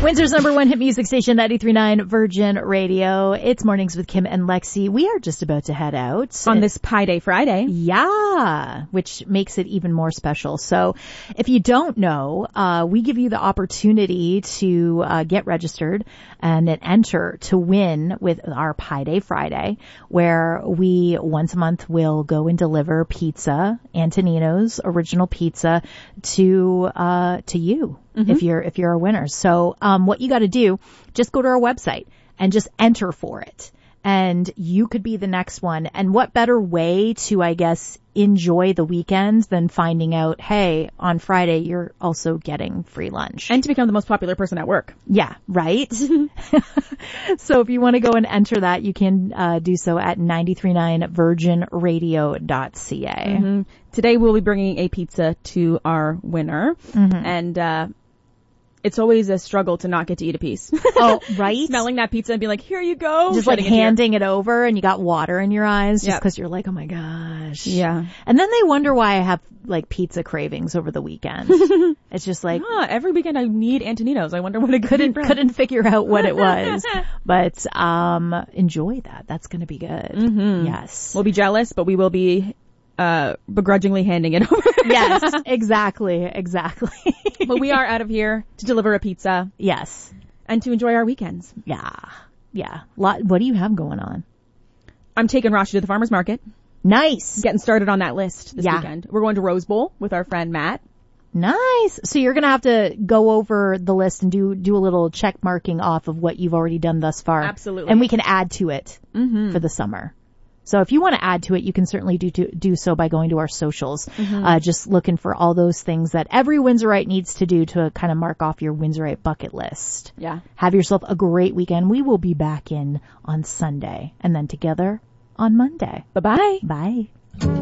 Windsor's #1 hit music station, 93.9 Virgin Radio. It's Mornings with Kim and Lexi. We are just about to head out. On this Pi Day Friday. Yeah, which makes it even more special. So if you don't know, we give you the opportunity to get registered and enter to win with our Pi Day Friday, where we once a month will go and deliver pizza, Antonino's original pizza, to you. Mm-hmm. If you're a winner. So, what you got to do, just go to our website and just enter for it. And you could be the next one. And what better way to, I guess, enjoy the weekend than finding out, hey, on Friday, you're also getting free lunch. And to become the most popular person at work. Yeah, right? So if you want to go and enter that, you can do so at 939virginradio.ca. Mm-hmm. Today we'll be bringing a pizza to our winner. Mm-hmm. And it's always a struggle to not get to eat a piece. Oh, right? Smelling that pizza and being like, here you go. Just like handing it over and you got water in your eyes just because you're like, oh my gosh. Yeah. And then they wonder why I have like pizza cravings over the weekend. It's just like, every weekend I need Antonino's. I wonder what it couldn't figure out what it was. But enjoy that. That's going to be good. Mm-hmm. Yes. We'll be jealous, but we will be begrudgingly handing it over. Yes, exactly. But we are out of here to deliver a pizza. Yes. And to enjoy our weekends. Yeah. What do you have going on? I'm taking Rashi to the farmer's market. Nice. Getting started on that list this weekend. We're going to Rose Bowl with our friend Matt. Nice. So you're going to have to go over the list and do a little check marking off of what you've already done thus far. Absolutely. And we can add to it for the summer. So if you want to add to it, you can certainly do so by going to our socials. Mm-hmm. Just looking for all those things that every Windsorite needs to do to kind of mark off your Windsorite bucket list. Yeah. Have yourself a great weekend. We will be back in on Sunday and then together on Monday. Bye-bye. Bye.